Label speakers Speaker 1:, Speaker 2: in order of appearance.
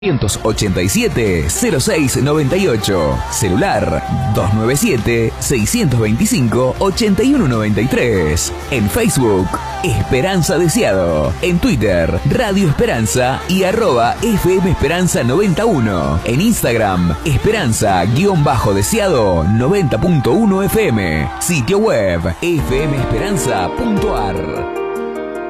Speaker 1: 187-0698. Celular 297-625-8193. En Facebook, Esperanza Deseado. En Twitter, Radio Esperanza y @FM Esperanza 91. En Instagram, Esperanza-Deseado 90.1 FM. Sitio web, fmesperanza.ar.